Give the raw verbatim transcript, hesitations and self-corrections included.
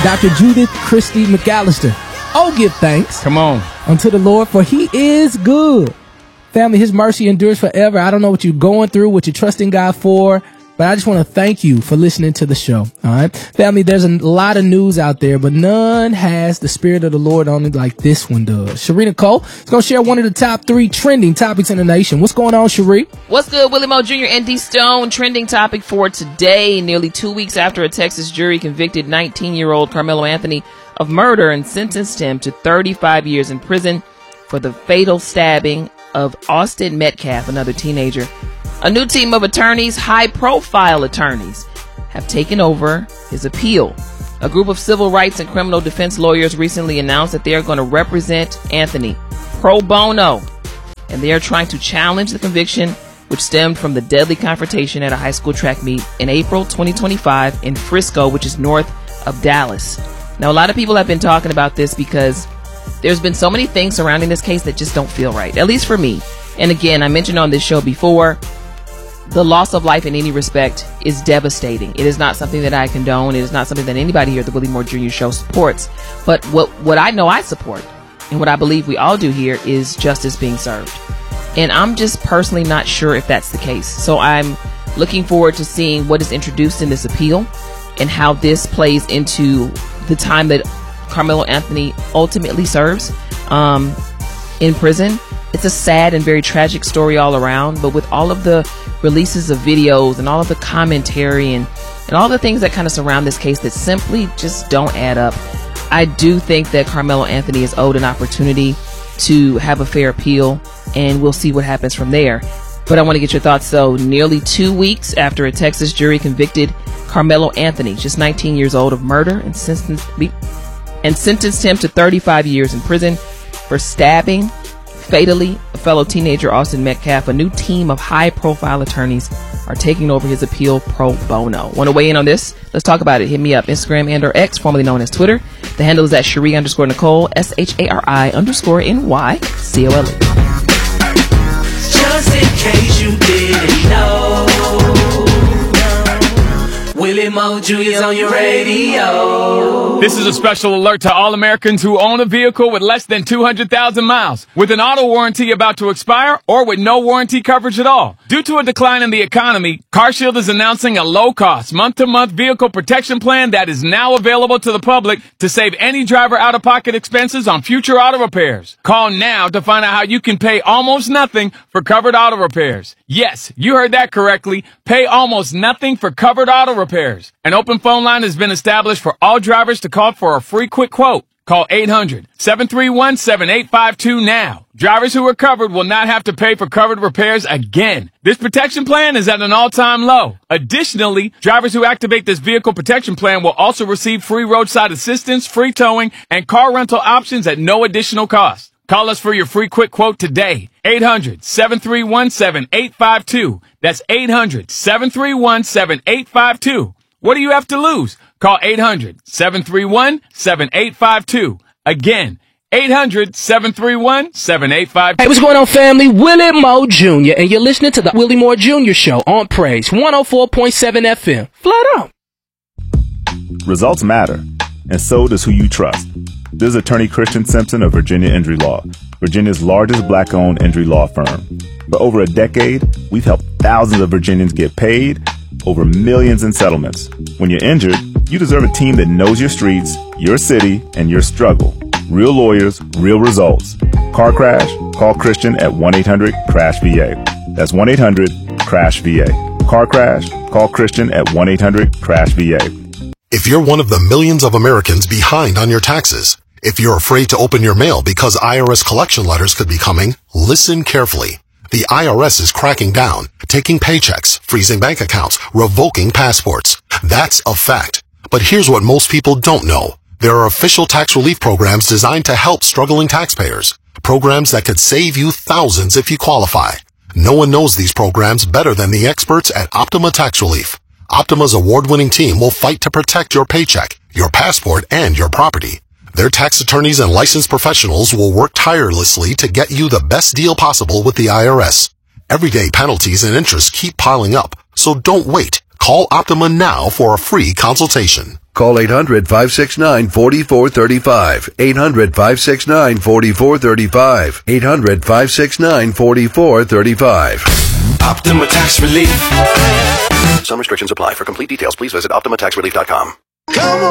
Doctor Judith Christie McAllister. Oh, give thanks. Come on. Unto the Lord, for he is good. Family, his mercy endures forever. I don't know what you're going through, what you're trusting God for, but I just want to thank you for listening to the show. All right. Family, there's a lot of news out there, but none has the Spirit of the Lord on it like this one does. Sheree Cole is going to share one of the top three trending topics in the nation. What's going on, Sheree? What's good, Willie Moe Junior and D Stone? Trending topic for today, nearly two weeks after a Texas jury convicted nineteen-year-old Carmelo Anthony of murder and sentenced him to thirty-five years in prison for the fatal stabbing of Austin Metcalf, another teenager. A new team of attorneys, high-profile attorneys, have taken over his appeal. A group of civil rights and criminal defense lawyers recently announced that they are going to represent Anthony pro bono, and they are trying to challenge the conviction, which stemmed from the deadly confrontation at a high school track meet in April twenty twenty-five in Frisco, which is north of Dallas. Now, a lot of people have been talking about this because there's been so many things surrounding this case that just don't feel right, at least for me. And again, I mentioned on this show before, the loss of life in any respect is devastating. It is not something that I condone. It is not something that anybody here at the Willie Moore Junior Show supports. But what, what I know I support and what I believe we all do here is justice being served. And I'm just personally not sure if that's the case. So I'm looking forward to seeing what is introduced in this appeal and how this plays into the time that Carmelo Anthony ultimately serves um, in prison. It's a sad and very tragic story all around, but with all of the releases of videos and all of the commentary and, and all the things that kind of surround this case that simply just don't add up, I do think that Carmelo Anthony is owed an opportunity to have a fair appeal, and we'll see what happens from there. But I want to get your thoughts, though. Nearly two weeks after a Texas jury convicted Carmelo Anthony, just nineteen years old, of murder and sentenced, and sentenced him to thirty-five years in prison for stabbing fatally a fellow teenager, Austin Metcalf, a new team of high-profile attorneys are taking over his appeal pro bono. Want to weigh in on this? Let's talk about it. Hit me up. Instagram and or X, formerly known as Twitter. The handle is at Shari underscore Nicole, S H A R I underscore N Y C O L E. Just in case you didn't know, Willie Moe Junior's on your radio. This is a special alert to all Americans who own a vehicle with less than two hundred thousand miles, with an auto warranty about to expire, or with no warranty coverage at all. Due to a decline in the economy, CarShield is announcing a low-cost, month-to-month vehicle protection plan that is now available to the public to save any driver out-of-pocket expenses on future auto repairs. Call now to find out how you can pay almost nothing for covered auto repairs. Yes, you heard that correctly. Pay almost nothing for covered auto repairs. An open phone line has been established for all drivers to call for a free quick quote. Call eight hundred, seven three one, seven eight five two now. Drivers who are covered will not have to pay for covered repairs again. This protection plan is at an all-time low. Additionally, drivers who activate this vehicle protection plan will also receive free roadside assistance, free towing, and car rental options at no additional cost. Call us for your free quick quote today. eight hundred, seven three one, seven eight five two. That's eight hundred, seven three one, seven eight five two. What do you have to lose? Call eight hundred, seven three one, seven eight five two. Again, eight hundred, seven three one, seven eight five two. Hey, what's going on, family? Willie Moe Junior, and you're listening to the Willie Moore Junior Show on Praise one oh four point seven F M. Flat out. Results matter, and so does who you trust. This is attorney Christian Simpson of Virginia Injury Law, Virginia's largest black-owned injury law firm. For over a decade, we've helped thousands of Virginians get paid, over millions in settlements. When you're injured, you deserve a team that knows your streets, your city, and your struggle. Real lawyers, real results. Car crash? Call Christian at one eight hundred, crash V A. That's one eight hundred, crash V A. Car crash? Call Christian at one eight hundred, crash V A. If you're one of the millions of Americans behind on your taxes, if you're afraid to open your mail because I R S collection letters could be coming, listen carefully. The I R S is cracking down, taking paychecks, freezing bank accounts, revoking passports. That's a fact. But here's what most people don't know. There are official tax relief programs designed to help struggling taxpayers. Programs that could save you thousands if you qualify. No one knows these programs better than the experts at Optima Tax Relief. Optima's award-winning team will fight to protect your paycheck, your passport, and your property. Their tax attorneys and licensed professionals will work tirelessly to get you the best deal possible with the I R S. Everyday penalties and interest keep piling up, so don't wait. Call Optima now for a free consultation. Call eight hundred, five six nine, four four three five. eight hundred, five six nine, four four three five. eight hundred, five six nine, four four three five. Optima Tax Relief. Some restrictions apply. For complete details, please visit Optima Tax Relief dot com. Come on.